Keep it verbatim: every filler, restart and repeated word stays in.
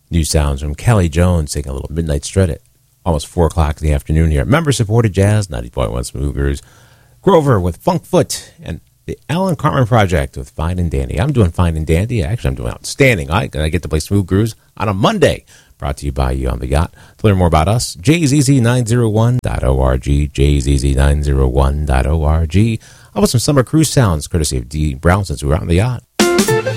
New sounds from Kelly Jones singing a little Midnight Strut at almost four o'clock in the afternoon here. Member-supported jazz, ninety point one Smooth Grooves. Grover with Funk Foot, and the Alan Carmen Project with Fine and Dandy. I'm doing fine and dandy. Actually, I'm doing outstanding. I, I get to play Smooth Grooves on a Monday. Brought to you by You on the Yacht. To learn more about us, J Z Z nine oh one dot org, J Z Z nine oh one dot org. How about some summer cruise sounds, courtesy of D. Brown, since we were out on the yacht?